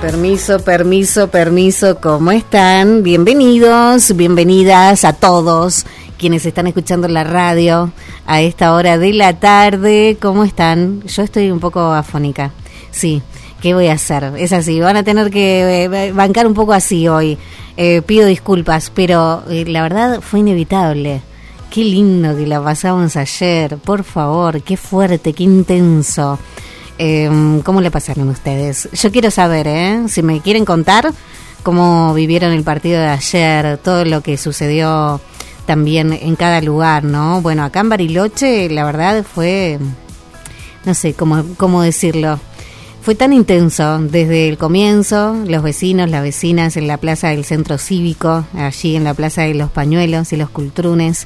Permiso, ¿cómo están? Bienvenidos, bienvenidas a todos quienes están escuchando la radio a esta hora de la tarde. ¿Cómo están? Yo estoy un poco afónica, sí, ¿qué voy a hacer? Es así, van a tener que bancar un poco así hoy. Pido disculpas, pero la verdad fue inevitable. Qué lindo que la pasamos ayer, por favor, qué fuerte, qué intenso. ¿Cómo le pasaron ustedes? Yo quiero saber, si me quieren contar cómo vivieron el partido de ayer, todo lo que sucedió también en cada lugar, ¿no? Bueno, acá en Bariloche la verdad fue, no sé cómo decirlo, fue tan intenso desde el comienzo, los vecinos, las vecinas en la plaza del Centro Cívico, allí en la plaza de los Pañuelos y los Cultrunes.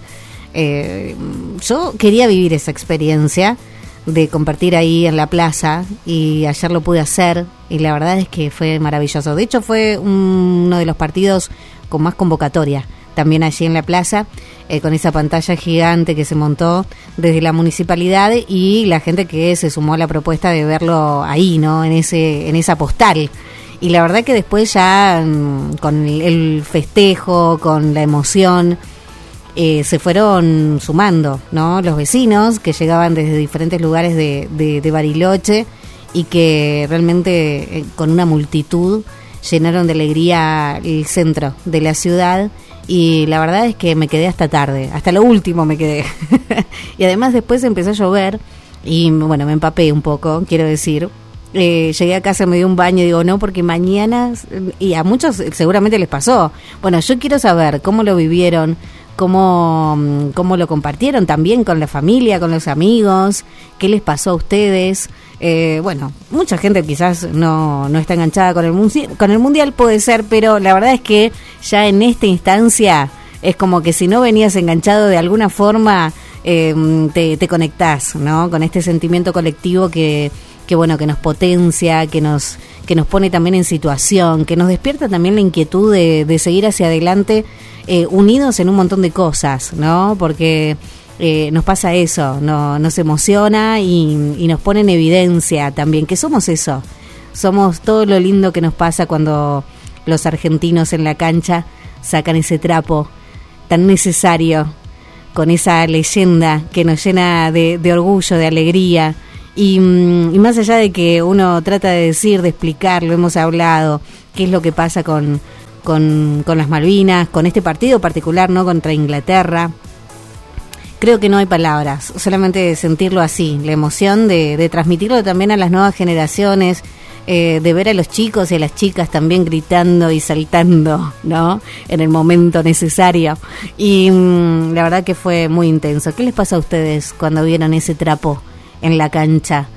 Yo quería vivir esa experiencia de compartir ahí en la plaza y ayer lo pude hacer y la verdad es que fue maravilloso. De hecho fue uno de los partidos con más convocatoria también allí en la plaza, con esa pantalla gigante que se montó desde la municipalidad y la gente que se sumó a la propuesta de verlo ahí, ¿no? En esa postal. Y la verdad que después ya con el festejo, con la emoción, se fueron sumando, ¿no? Los vecinos que llegaban desde diferentes lugares de Bariloche y que realmente con una multitud llenaron de alegría el centro de la ciudad y la verdad es que me quedé hasta tarde, hasta lo último me quedé. Y además después empezó a llover y bueno, me empapé un poco, quiero decir. Llegué a casa, me dio un baño y digo, no, porque mañana, y a muchos seguramente les pasó. Bueno, yo quiero saber cómo lo vivieron, cómo lo compartieron también con la familia, con los amigos, qué les pasó a ustedes. Bueno, mucha gente quizás no está enganchada con el mundial, puede ser, pero la verdad es que ya en esta instancia es como que si no venías enganchado de alguna forma, te conectás, ¿no? Con este sentimiento colectivo que bueno, que nos potencia, que nos pone también en situación, que nos despierta también la inquietud de seguir hacia adelante, unidos en un montón de cosas, ¿no? Porque nos pasa eso, nos emociona y nos pone en evidencia también que somos eso, somos todo lo lindo que nos pasa cuando los argentinos en la cancha sacan ese trapo tan necesario, con esa leyenda que nos llena de orgullo, de alegría. Y más allá de que uno trata de decir, de explicar, lo hemos hablado, qué es lo que pasa con las Malvinas, con este partido particular, ¿no? Contra Inglaterra. Creo que no hay palabras, solamente sentirlo así, la emoción de transmitirlo también a las nuevas generaciones, de ver a los chicos y a las chicas también gritando y saltando, ¿no? En el momento necesario. Y la verdad que fue muy intenso. ¿Qué les pasa a ustedes cuando vieron ese trapo en la cancha?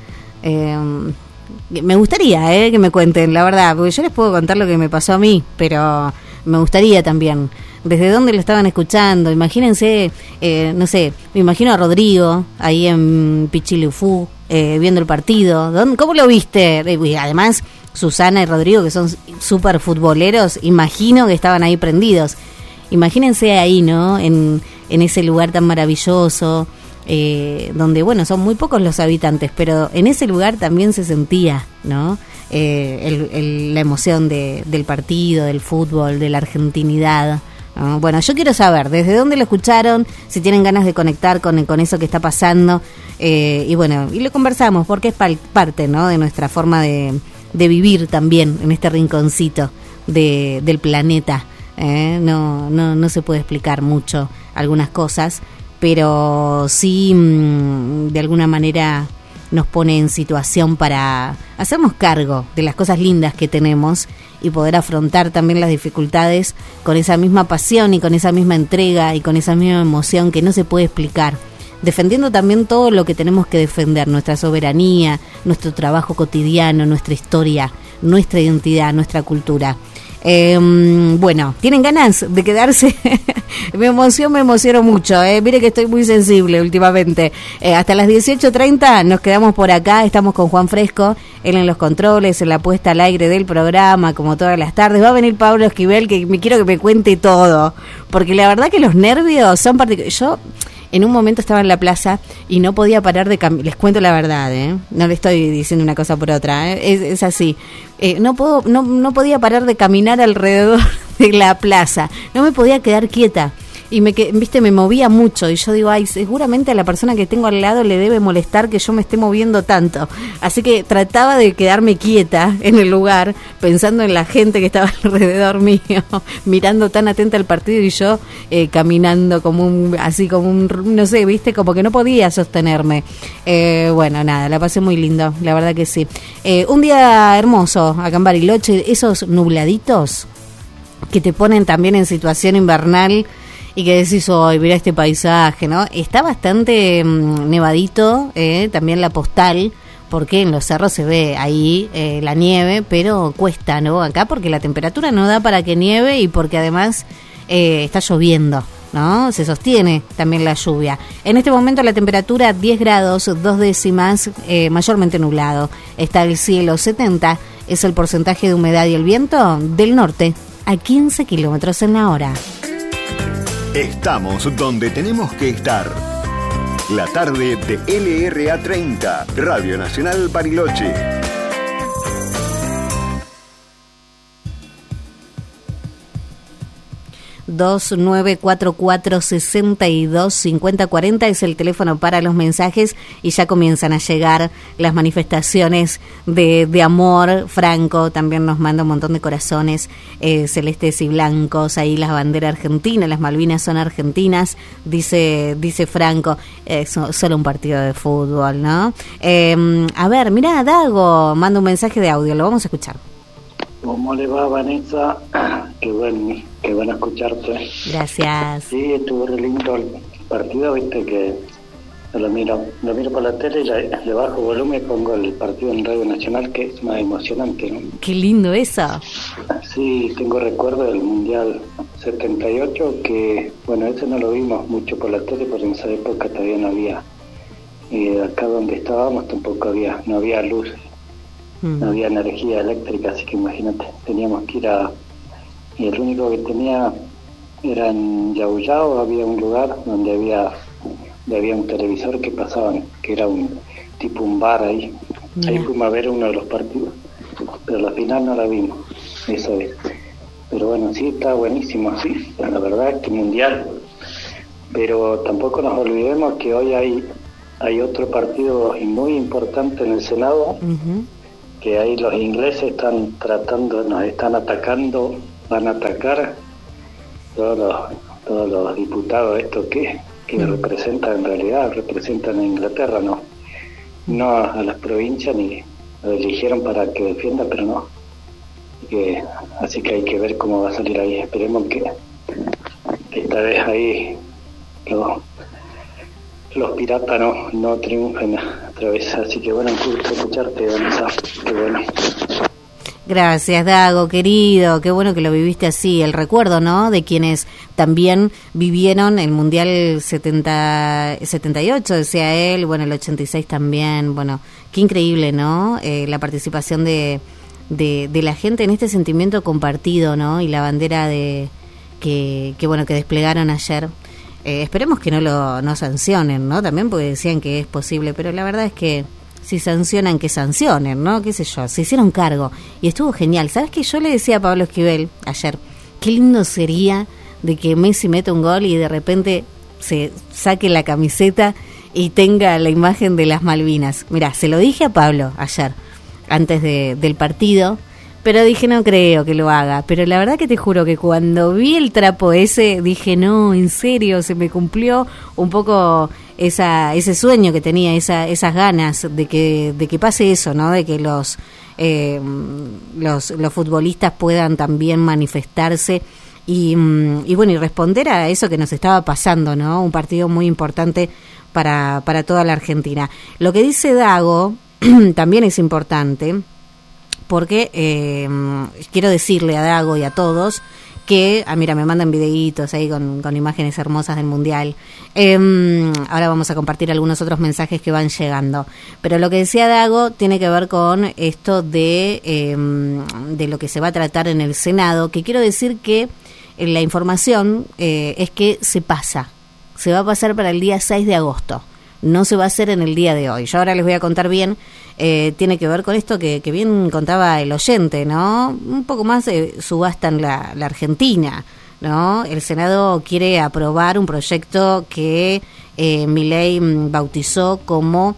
Me gustaría que me cuenten, la verdad, porque yo les puedo contar lo que me pasó a mí, pero me gustaría también desde dónde lo estaban escuchando. Imagínense, no sé, me imagino a Rodrigo ahí en Pichilufú viendo el partido. ¿Cómo lo viste? Y además Susana y Rodrigo, que son súper futboleros, imagino que estaban ahí prendidos. Imagínense ahí, ¿no? En ese lugar tan maravilloso, donde, bueno, son muy pocos los habitantes, pero en ese lugar también se sentía, ¿no? La emoción del partido, del fútbol, de la argentinidad. Bueno, yo quiero saber desde dónde lo escucharon, si tienen ganas de conectar con eso que está pasando, y bueno, y lo conversamos porque es parte, ¿no? De nuestra forma de vivir también en este rinconcito del planeta. No se puede explicar mucho algunas cosas, pero sí de alguna manera nos pone en situación para hacernos cargo de las cosas lindas que tenemos y poder afrontar también las dificultades con esa misma pasión y con esa misma entrega y con esa misma emoción que no se puede explicar, defendiendo también todo lo que tenemos que defender, nuestra soberanía, nuestro trabajo cotidiano, nuestra historia, nuestra identidad, nuestra cultura. Bueno, ¿tienen ganas de quedarse? Me emociono mucho, mire que estoy muy sensible últimamente. Hasta las 18:30 nos quedamos por acá, estamos con Juan Fresco, él en los controles, en la puesta al aire del programa, como todas las tardes. Va a venir Pablo Esquivel, que quiero que me cuente todo, porque la verdad que los nervios son particulares. Yo en un momento estaba en la plaza y no podía parar de caminar. Les cuento la verdad, no le estoy diciendo una cosa por otra, es así. No podía parar de caminar alrededor de la plaza, no me podía quedar quieta. Y me movía mucho, y yo digo, ay, seguramente a la persona que tengo al lado le debe molestar que yo me esté moviendo tanto. Así que trataba de quedarme quieta en el lugar, pensando en la gente que estaba alrededor mío, mirando tan atenta al partido, y yo caminando como un, no sé, viste, como que no podía sostenerme. Bueno, nada, la pasé muy lindo, la verdad que sí. Un día hermoso acá en Bariloche, esos nubladitos que te ponen también en situación invernal, y que decís, hoy mira este paisaje, ¿no? Está bastante nevadito, también la postal, porque en los cerros se ve ahí la nieve, pero cuesta, ¿no? Acá porque la temperatura no da para que nieve, y porque además está lloviendo, ¿no? Se sostiene también la lluvia. En este momento la temperatura 10 grados, 2 décimas, mayormente nublado. Está el cielo 70, es el porcentaje de humedad, y el viento del norte a 15 kilómetros en la hora. Estamos donde tenemos que estar. La tarde de LRA 30, Radio Nacional Bariloche. 2944-625040 es el teléfono para los mensajes, y ya comienzan a llegar las manifestaciones de amor. Franco también nos manda un montón de corazones celestes y blancos, ahí las banderas argentinas, las Malvinas son argentinas, dice Franco. Solo un partido de fútbol, ¿no? A ver, mirá, Dago manda un mensaje de audio, lo vamos a escuchar. ¿Cómo le va, Vanessa? Qué bueno escucharte. Gracias. Sí, estuvo re lindo el partido, viste que lo miro por la tele y le bajo volumen y pongo el partido en Radio Nacional, que es más emocionante, ¿no? Qué lindo eso. Sí, tengo recuerdo del Mundial 78, que, bueno, ese no lo vimos mucho por la tele, porque en esa época todavía no había, acá donde estábamos tampoco no había luz. No había energía eléctrica, así que imagínate, teníamos que ir y el único que tenía era en Yauyao, había un lugar donde había un televisor que pasaban, que era un bar ahí. Ahí fuimos a ver uno de los partidos, pero la final no la vimos esa vez. Pero bueno, sí, está buenísimo, sí, la verdad es que mundial. Pero tampoco nos olvidemos que hoy hay otro partido muy importante en el Senado. Que ahí los ingleses nos están atacando, van a atacar todos los diputados estos que representan a Inglaterra, no a las provincias, ni lo eligieron para que defienda, pero no. Así que hay que ver cómo va a salir ahí. Esperemos que esta vez ahí los piratas no triunfen otra vez. Así que bueno, un gusto escucharte, Vanessa. Qué bueno. Gracias, Dago, querido. Qué bueno que lo viviste así. El recuerdo, ¿no?, de quienes también vivieron el Mundial 78, decía él. Bueno, el 86 también. Bueno, qué increíble, ¿no? La participación de la gente en este sentimiento compartido, ¿no? Y la bandera que desplegaron ayer. Esperemos que no sancionen, ¿no? También porque decían que es posible, pero la verdad es que si sancionan, que sancionen, ¿no? Qué sé yo, se hicieron cargo y estuvo genial. ¿Sabes qué? Yo le decía a Pablo Esquivel ayer, qué lindo sería de que Messi meta un gol y de repente se saque la camiseta y tenga la imagen de las Malvinas. Mirá, se lo dije a Pablo ayer, antes del partido, pero dije, no creo que lo haga. Pero la verdad que te juro que cuando vi el trapo ese, dije, no, en serio, se me cumplió un poco ese sueño que tenía, esas ganas de que pase eso, ¿no? De que los futbolistas puedan también manifestarse y responder a eso que nos estaba pasando, ¿no? Un partido muy importante para toda la Argentina. Lo que dice Dago también es importante, porque quiero decirle a Dago y a todos que, mira, me mandan videitos ahí con imágenes hermosas del Mundial. Ahora vamos a compartir algunos otros mensajes que van llegando. Pero lo que decía Dago tiene que ver con esto de lo que se va a tratar en el Senado, que quiero decir que la información es que se pasa se va a pasar para el día 6 de agosto. No se va a hacer en el día de hoy. Yo ahora les voy a contar bien, tiene que ver con esto que bien contaba el oyente, ¿no? Un poco más subasta en la Argentina, ¿no? El Senado quiere aprobar un proyecto que Milei bautizó como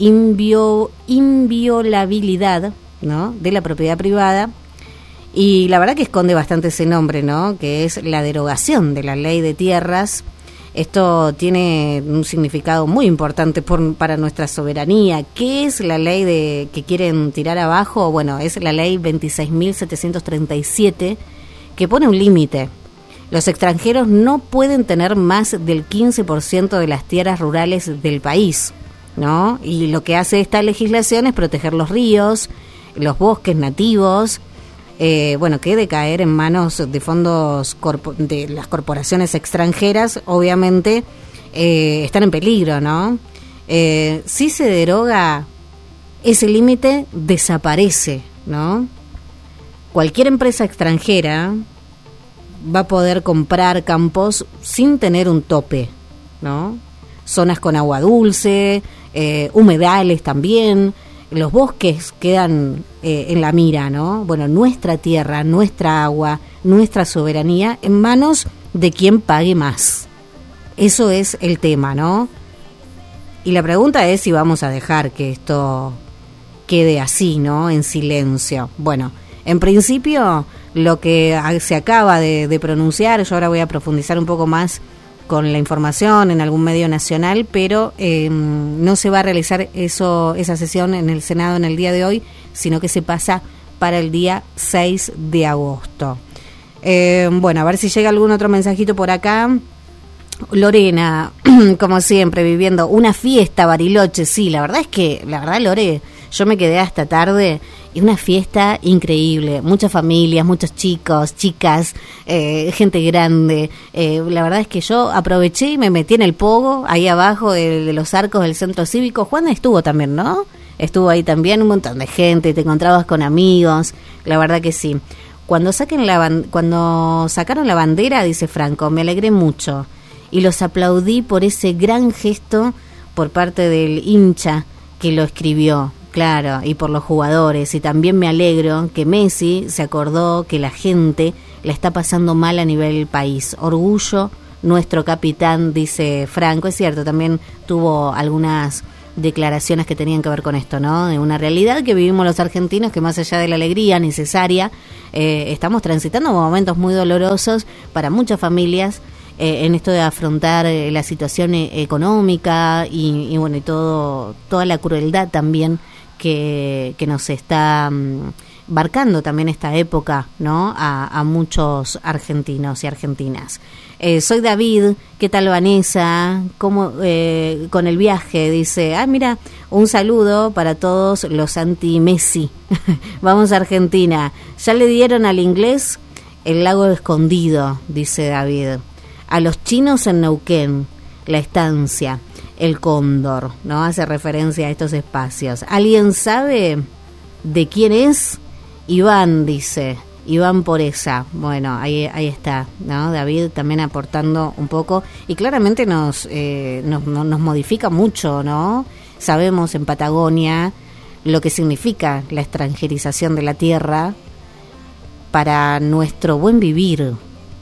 inviolabilidad, ¿no?, de la propiedad privada. Y la verdad que esconde bastante ese nombre, ¿no?, que es la derogación de la ley de tierras. Esto tiene un significado muy importante para nuestra soberanía. ¿Qué es la ley que quieren tirar abajo? Bueno, es la ley 26.737, que pone un límite. Los extranjeros no pueden tener más del 15% de las tierras rurales del país, ¿no? Y lo que hace esta legislación es proteger los ríos, los bosques nativos, que de caer en manos de fondos de las corporaciones extranjeras, obviamente están en peligro, ¿no? Si se deroga ese límite, desaparece, ¿no? Cualquier empresa extranjera va a poder comprar campos sin tener un tope, ¿no? Zonas con agua dulce, humedales también. Los bosques quedan en la mira, ¿no? Bueno, nuestra tierra, nuestra agua, nuestra soberanía en manos de quien pague más. Eso es el tema, ¿no? Y la pregunta es si vamos a dejar que esto quede así, ¿no?, en silencio. Bueno, en principio, lo que se acaba de pronunciar, yo ahora voy a profundizar un poco más con la información en algún medio nacional, pero no se va a realizar esa sesión en el Senado en el día de hoy, sino que se pasa para el día 6 de agosto. A ver si llega algún otro mensajito por acá. Lorena, como siempre, viviendo una fiesta Bariloche. Sí, la verdad, Lore, yo me quedé hasta tarde y una fiesta increíble, muchas familias, muchos chicos, chicas, gente grande. La verdad es que yo aproveché y me metí en el pogo, ahí abajo de los arcos del centro cívico. Juan estuvo también, ¿no? Estuvo ahí también un montón de gente, te encontrabas con amigos, la verdad que sí. Cuando sacaron la bandera, dice Franco, me alegré mucho y los aplaudí por ese gran gesto por parte del hincha que lo escribió. Claro, y por los jugadores, y también me alegro que Messi se acordó que la gente la está pasando mal a nivel país. Orgullo, nuestro capitán, dice Franco. Es cierto, también tuvo algunas declaraciones que tenían que ver con esto, ¿no? De una realidad que vivimos los argentinos, que más allá de la alegría necesaria, estamos transitando momentos muy dolorosos para muchas familias, en esto de afrontar la situación económica y toda la crueldad también que nos está marcando también esta época, ¿no?, a muchos argentinos y argentinas. Soy David, ¿qué tal Vanessa? ¿Cómo, con el viaje? Dice, mira, un saludo para todos los anti-Messi. Vamos a Argentina. ¿Ya le dieron al inglés el lago escondido? Dice David. A los chinos en Neuquén, la estancia, el Cóndor, ¿no? Hace referencia a estos espacios. ¿Alguien sabe de quién es? Iván, dice. Iván Poreza. Bueno, ahí está, ¿no? David también aportando un poco. Y claramente nos modifica mucho, ¿no? Sabemos en Patagonia lo que significa la extranjerización de la tierra para nuestro buen vivir.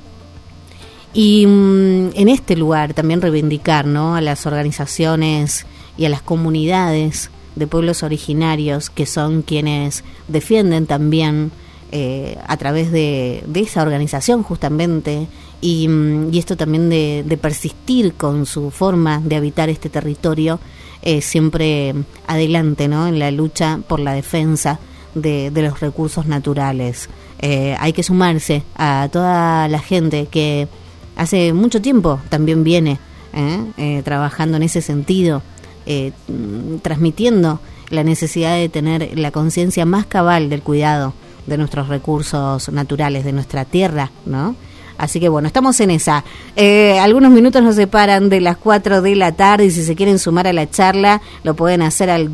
Y en este lugar también reivindicar, ¿no?, a las organizaciones y a las comunidades de pueblos originarios, que son quienes defienden también a través de esa organización justamente, y esto también de persistir con su forma de habitar este territorio, siempre adelante, ¿no?, en la lucha por la defensa de los recursos naturales. Hay que sumarse a toda la gente que hace mucho tiempo también viene trabajando en ese sentido, transmitiendo la necesidad de tener la conciencia más cabal del cuidado de nuestros recursos naturales, de nuestra tierra, ¿no? Así que bueno, estamos en esa. Algunos minutos nos separan de las 4 de la tarde y si se quieren sumar a la charla lo pueden hacer al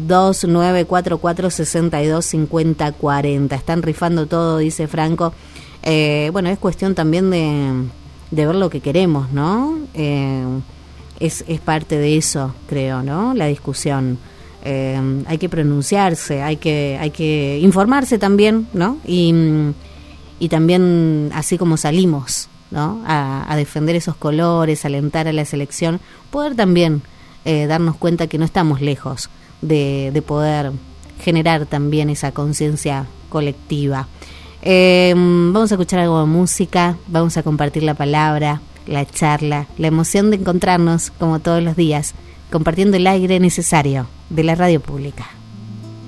2944-625040. Están rifando todo, dice Franco. Es cuestión también de ver lo que queremos, ¿no? es parte de eso, creo, ¿no? La discusión. Hay que pronunciarse, hay que informarse también, ¿no? Y también, así como salimos, ¿no? A defender esos colores, alentar a la selección, poder también darnos cuenta que no estamos lejos de poder generar también esa conciencia colectiva. Vamos a escuchar algo de música, vamos a compartir la palabra, la charla, la emoción de encontrarnos como todos los días, compartiendo el aire necesario de la radio pública.